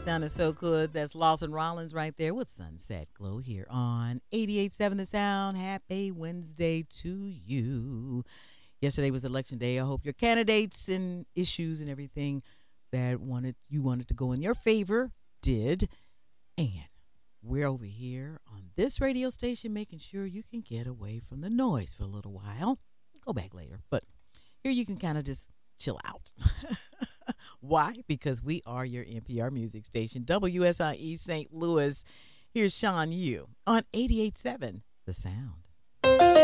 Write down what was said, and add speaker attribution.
Speaker 1: Sounding so good. That's Lawson Rollins right there with Sunset Glow here on 88.7 The Sound. Happy Wednesday to you. Yesterday was election day. I hope your candidates and issues and everything that you wanted to go in your favor did. And we're over here on this radio station making sure you can get away from the noise for a little while. Go back later. But here you can kind of just chill out. Why? Because we are your NPR music station, WSIE St. Louis. Here's Sean Yu on 88.7 The Sound.